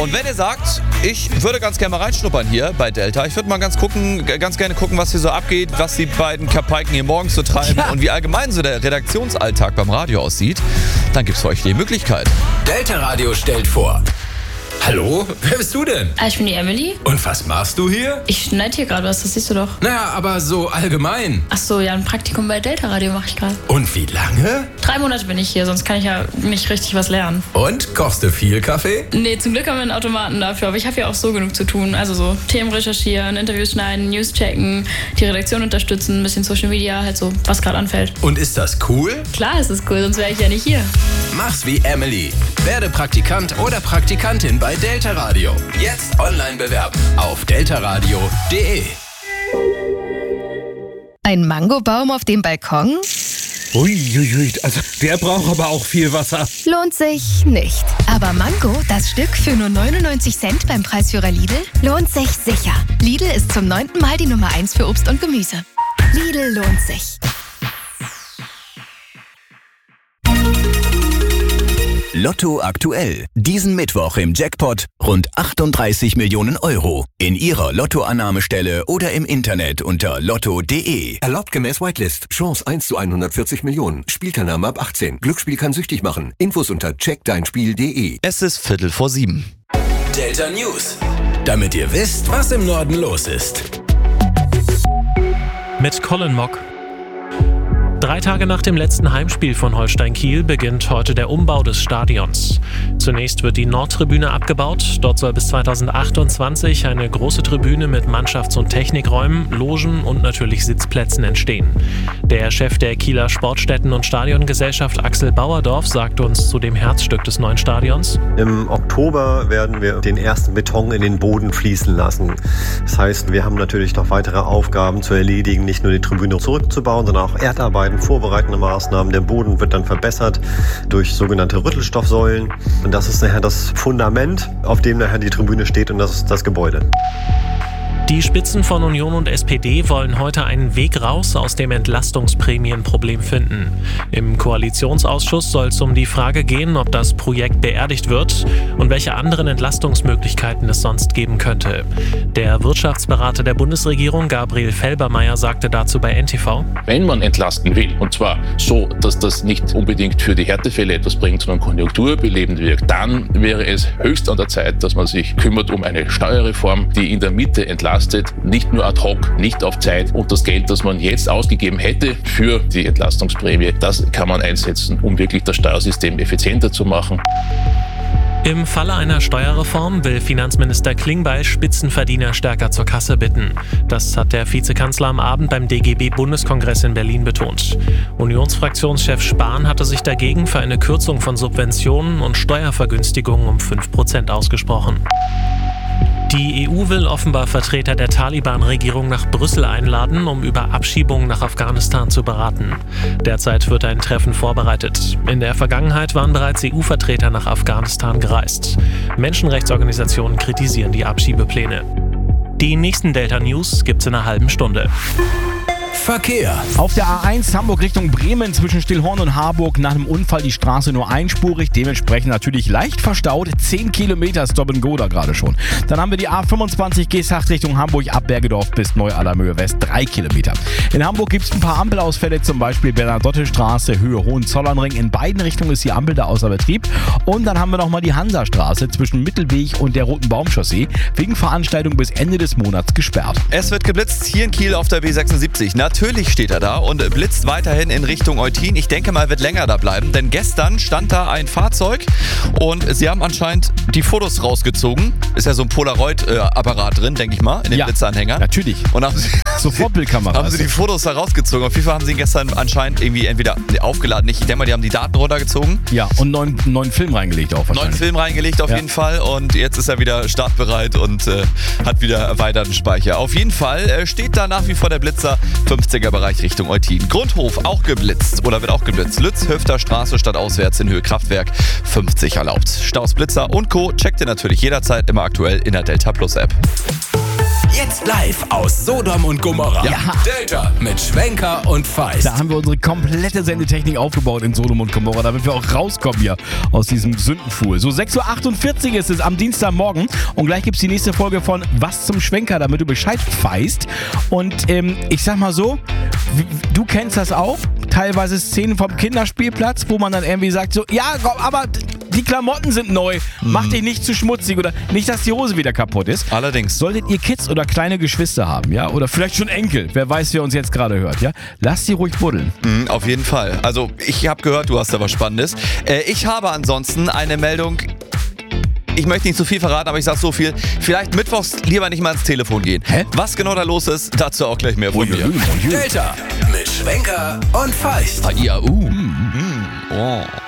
Und wenn ihr sagt, ich würde ganz gerne mal reinschnuppern hier bei Delta, ich würde mal ganz gerne gucken, was hier so abgeht, was die beiden Kapaiken hier morgens so treiben und wie allgemein so der Redaktionsalltag beim Radio aussieht, dann gibt's für euch die Möglichkeit. Delta Radio stellt vor. Hallo, wer bist du denn? Ich bin die Emily. Und was machst du hier? Ich schneide hier gerade was, das siehst du doch. Naja, aber so allgemein. Ach so, ja, ein Praktikum bei Delta Radio mache ich gerade. Und wie lange? 3 Monate bin ich hier, sonst kann ich ja nicht richtig was lernen. Und, kochst du viel Kaffee? Nee, zum Glück haben wir einen Automaten dafür, aber ich habe ja auch so genug zu tun. Also so Themen recherchieren, Interviews schneiden, News checken, die Redaktion unterstützen, ein bisschen Social Media, halt so, was gerade anfällt. Und ist das cool? Klar ist es cool, sonst wäre ich ja nicht hier. Mach's wie Emily. Werde Praktikant oder Praktikantin bei Delta Radio. Jetzt online bewerben auf deltaradio.de. Ein Mangobaum auf dem Balkon? Uiuiui, also der braucht aber auch viel Wasser. Lohnt sich nicht. Aber Mango, das Stück für nur 99 Cent beim Preisführer Lidl, lohnt sich sicher. Lidl ist zum 9. Mal die Nummer 1 für Obst und Gemüse. Lidl lohnt sich. Lotto aktuell. Diesen Mittwoch im Jackpot rund 38 Millionen Euro. In Ihrer Lottoannahmestelle oder im Internet unter lotto.de. Erlaubt gemäß Whitelist. Chance 1 zu 140 Millionen. Spielteilnahme ab 18. Glücksspiel kann süchtig machen. Infos unter checkdeinspiel.de. Es ist 6:45. Delta News. Damit ihr wisst, was im Norden los ist. Mit Colin Mock. 3 Tage nach dem letzten Heimspiel von Holstein Kiel beginnt heute der Umbau des Stadions. Zunächst wird die Nordtribüne abgebaut. Dort soll bis 2028 eine große Tribüne mit Mannschafts- und Technikräumen, Logen und natürlich Sitzplätzen entstehen. Der Chef der Kieler Sportstätten- und Stadiongesellschaft Axel Bauerdorf sagt uns zu dem Herzstück des neuen Stadions. Im Oktober werden wir den ersten Beton in den Boden fließen lassen. Das heißt, wir haben natürlich noch weitere Aufgaben zu erledigen, nicht nur die Tribüne zurückzubauen, sondern auch Erdarbeiten, vorbereitende Maßnahmen. Der Boden wird dann verbessert durch sogenannte Rüttelstoffsäulen. Und das ist nachher das Fundament, auf dem nachher die Tribüne steht, und das ist das Gebäude. Die Spitzen von Union und SPD wollen heute einen Weg raus aus dem Entlastungsprämienproblem finden. Im Koalitionsausschuss soll es um die Frage gehen, ob das Projekt beerdigt wird und welche anderen Entlastungsmöglichkeiten es sonst geben könnte. Der Wirtschaftsberater der Bundesregierung, Gabriel Felbermayr, sagte dazu bei NTV: Wenn man entlasten will, und zwar so, dass das nicht unbedingt für die Härtefälle etwas bringt, sondern konjunkturbelebend wirkt, dann wäre es höchst an der Zeit, dass man sich kümmert um eine Steuerreform, die in der Mitte entlastet, nicht nur ad hoc, nicht auf Zeit. Und das Geld, das man jetzt ausgegeben hätte für die Entlastungsprämie, das kann man einsetzen, um wirklich das Steuersystem effizienter zu machen. Im Falle einer Steuerreform will Finanzminister Klingbeil Spitzenverdiener stärker zur Kasse bitten. Das hat der Vizekanzler am Abend beim DGB-Bundeskongress in Berlin betont. Unionsfraktionschef Spahn hatte sich dagegen für eine Kürzung von Subventionen und Steuervergünstigungen um 5% ausgesprochen. Die EU will offenbar Vertreter der Taliban-Regierung nach Brüssel einladen, um über Abschiebungen nach Afghanistan zu beraten. Derzeit wird ein Treffen vorbereitet. In der Vergangenheit waren bereits EU-Vertreter nach Afghanistan gereist. Menschenrechtsorganisationen kritisieren die Abschiebepläne. Die nächsten Delta News gibt's in einer halben Stunde. Verkehr. Auf der A1 Hamburg Richtung Bremen zwischen Stillhorn und Harburg nach dem Unfall die Straße nur einspurig, dementsprechend natürlich leicht verstaut. 10 Kilometer Stop-and-Go da gerade schon. Dann haben wir die A25 Geesthacht Richtung Hamburg ab Bergedorf bis Neu-Allermöhe West 3 Kilometer. In Hamburg gibt es ein paar Ampelausfälle, zum Beispiel Bernadotte-Straße, Höhe Hohenzollernring. In beiden Richtungen ist die Ampel da außer Betrieb. Und dann haben wir nochmal die Hansastraße zwischen Mittelweg und der Roten Baumchaussee wegen Veranstaltung bis Ende des Monats gesperrt. Es wird geblitzt hier in Kiel auf der B76. Natürlich steht er da und blitzt weiterhin in Richtung Eutin. Ich denke mal, wird länger da bleiben, denn gestern stand da ein Fahrzeug und sie haben anscheinend die Fotos rausgezogen. Ist ja so ein Polaroid-Apparat drin, denke ich mal, in dem Blitzanhänger. Natürlich. Und haben sie, sofort Bildkamera. Haben sie die Fotos da rausgezogen. Auf jeden Fall haben sie ihn gestern anscheinend irgendwie entweder aufgeladen, ich denke mal, die haben die Daten runtergezogen. Ja, und neuen Film reingelegt auch wahrscheinlich. Neuen Film reingelegt auf jeden Fall und jetzt ist er wieder startbereit und hat wieder erweiterten Speicher. Auf jeden Fall steht da nach wie vor der Blitzer 50er-Bereich Richtung Eutin. Grundhof auch geblitzt oder wird auch geblitzt. Lütz, Höfter Straße stadtauswärts in Höhe Kraftwerk 50 erlaubt. Staus, Blitzer und Co. checkt ihr natürlich jederzeit immer aktuell in der Delta Plus App. Jetzt live aus Sodom und Gomorra. Ja. Delta mit Schwenker und Feist. Da haben wir unsere komplette Sendetechnik aufgebaut in Sodom und Gomorra, damit wir auch rauskommen hier aus diesem Sündenfuhl. So 6.48 Uhr ist es am Dienstagmorgen und gleich gibt es die nächste Folge von Was zum Schwenker, damit du Bescheid weißt. Und ich sag mal so, du kennst das auch, teilweise Szenen vom Kinderspielplatz, wo man dann irgendwie sagt so, ja, aber die Klamotten sind neu, mach dich nicht zu schmutzig oder nicht, dass die Hose wieder kaputt ist. Allerdings. Solltet ihr Kids oder kleine Geschwister haben, ja, oder vielleicht schon Enkel, wer weiß, wer uns jetzt gerade hört, ja, lasst die ruhig buddeln. Auf jeden Fall. Also ich habe gehört, du hast da was Spannendes. Ich habe ansonsten eine Meldung. Ich möchte nicht zu viel verraten, aber ich sag so viel. Vielleicht mittwochs lieber nicht mal ans Telefon gehen. Hä? Was genau da los ist, dazu auch gleich mehr von mir. Delta mit Schwenker und Feist. Ah, ja, Oh.